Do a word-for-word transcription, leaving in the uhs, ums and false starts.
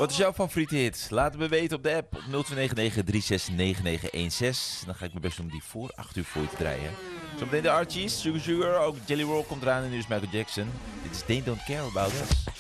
Wat is jouw favoriete hit? Laat het me weten op de app op nul twee negen negen drie zes negen negen een zes. Dan ga ik mijn best doen om die voor acht uur voor je te draaien. Zometeen de Archies, Sugar Sugar, ook Jelly Roll komt eraan en nu is Michael Jackson. Dit is They Don't Care About Us.